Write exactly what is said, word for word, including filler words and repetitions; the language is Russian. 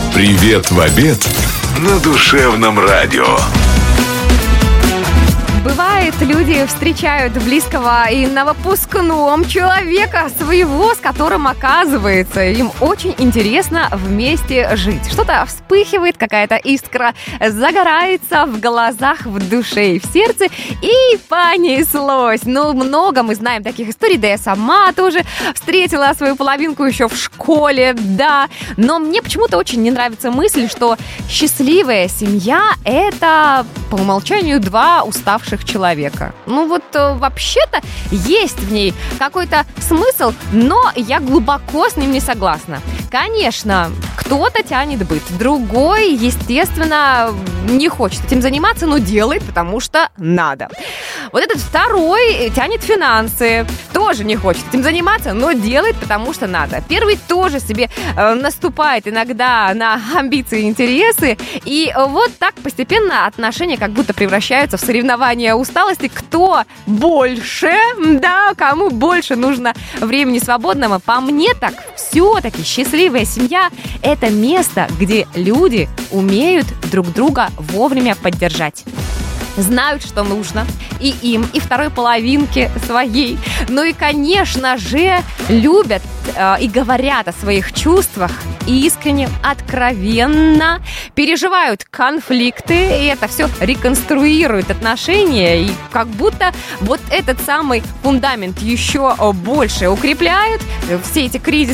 Привет в обед на Душевном радио. Бывает, люди встречают близкого и на выпускном человека своего, с которым, оказывается, им очень интересно вместе жить. Что-то вспыхивает, какая-то искра загорается в глазах, в душе и в сердце, и понеслось. Ну, много мы знаем таких историй, да я сама тоже встретила свою половинку еще в школе, да. Но мне почему-то очень не нравится мысль, что счастливая семья – это, по умолчанию, два уставших человека. Ну вот вообще-то есть в ней какой-то смысл, но я глубоко с ним не согласна. Конечно, кто-то тянет быт, другой, естественно, не хочет этим заниматься, но делает, потому что надо. Вот этот второй тянет финансы, тоже не хочет этим заниматься, но делает, потому что надо. Первый тоже себе э, наступает иногда на амбиции и интересы, и вот так постепенно отношения как будто превращаются в соревнования усталости, кто больше, да, кому больше нужно времени свободного. По мне так, все-таки счастливая семья – это место, где люди умеют друг друга вовремя поддержать. Знают, что нужно и им, и второй половинке своей. Ну и, конечно же, любят э, и говорят о своих чувствах искренне, откровенно, переживают конфликты, и это все реконструирует отношения, и как будто вот этот самый фундамент еще больше укрепляют. Все эти кризисы